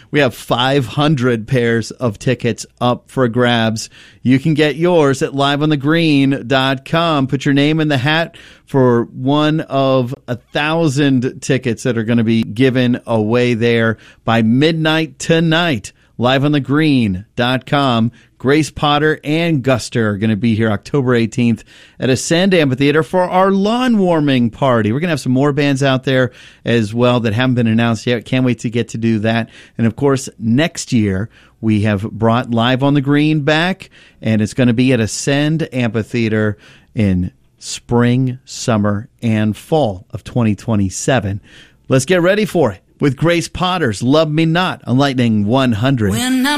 We have 500 pairs of tickets up for grabs. You can get yours at liveonthegreen.com. Put your name in the hat for one of 1,000 tickets that are going to be given away there by midnight tonight. liveonthegreen.com. Grace Potter and Guster are going to be here October 18th at Ascend Amphitheater for our lawn warming party. We're going to have some more bands out there as well that haven't been announced yet. Can't wait to get to do that. And, of course, next year we have brought Live on the Green back, and it's going to be at Ascend Amphitheater in spring, summer, and fall of 2027. Let's get ready for it with Grace Potter's Love Me Not on Lightning 100.